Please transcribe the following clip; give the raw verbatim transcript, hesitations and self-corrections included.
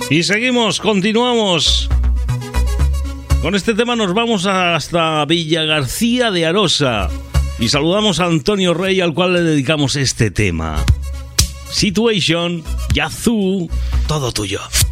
Y seguimos, continuamos. Con este tema nos vamos hasta Villa García de Arosa y saludamos a Antonio Rey, al cual le dedicamos este tema. Situation, Yazoo, todo tuyo.